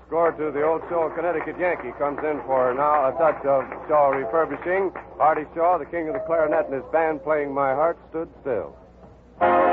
score to the Old Shaw Connecticut Yankee comes in for now a touch of Shaw refurbishing. Artie Shaw, the king of the clarinet, and his band playing My Heart Stood Still.